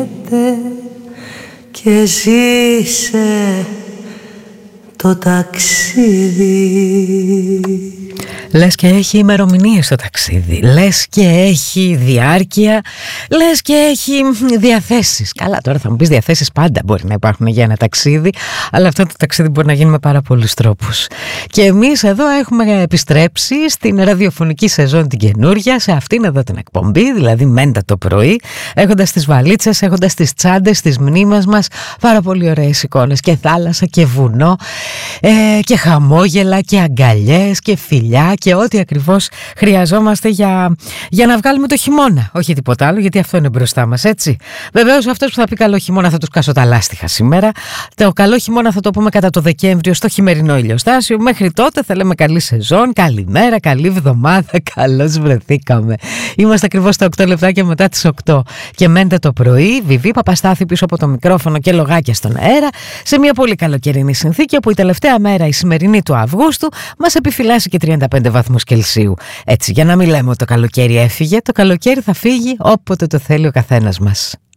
έρχεται και ζήσε το ταξίδι. Λες και έχει ημερομηνίες το ταξίδι, λες και έχει διάρκεια, λες και έχει διαθέσεις. Καλά, τώρα θα μου πεις, διαθέσεις πάντα μπορεί να υπάρχουν για ένα ταξίδι, αλλά αυτό το ταξίδι μπορεί να γίνει με πάρα πολλούς τρόπους. Και εμείς εδώ έχουμε επιστρέψει στην ραδιοφωνική σεζόν την καινούρια, σε αυτήν εδώ την εκπομπή, δηλαδή μέντα το πρωί, έχοντας τις βαλίτσες, έχοντας τις τσάντες, τις μνήμες μας, πάρα πολύ ωραίες εικόνες και θάλασσα και βουνό και χαμόγελα και αγκαλιές και φιλιά και ό,τι ακριβώς χρειαζόμαστε για να βγάλουμε το χειμώνα. Όχι τίποτα άλλο, γιατί αυτό είναι μπροστά μας, έτσι. Βεβαίως, αυτός που θα πει καλό χειμώνα θα τους κάσω τα λάστιχα σήμερα. Το καλό χειμώνα θα το πούμε κατά το Δεκέμβριο στο χειμερινό ηλιοστάσιο. Μέχρι τότε θα λέμε καλή σεζόν, καλημέρα, καλή εβδομάδα, καλώς βρεθήκαμε. Είμαστε ακριβώς στα 8 λεπτάκια μετά τις 8 και μέντε το πρωί. Βιβί Παπαστάθη πίσω από το μικρόφωνο και λογάκια στον αέρα, σε μια πολύ καλοκαιρινή συνθήκη, όπου η τελευταία μέρα, η σημερινή του Αυγούστου, μας επιφυλάσσει και 35 βαθμούς Κελσίου. Έτσι, για να μην λέμε ότι το καλοκαίρι έφυγε, το καλοκαίρι θα φύγει όποτε το θέλει ο καθένας μας.